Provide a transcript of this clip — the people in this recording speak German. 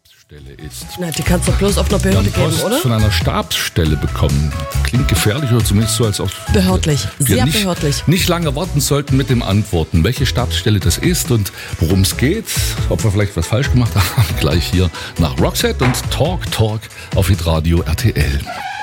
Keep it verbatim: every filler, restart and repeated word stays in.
Stabsstelle ist. Na, die kannst du bloß auf einer Behörde Wir haben geben, Post oder? von einer Stabsstelle bekommen. Klingt gefährlich oder zumindest so, als ob Behördlich, wir, wir sehr nicht, behördlich. nicht lange warten sollten mit dem Antworten, welche Stabsstelle das ist und worum es geht, ob wir vielleicht was falsch gemacht haben, gleich hier nach Roxette und Talk Talk auf Hitradio R T L.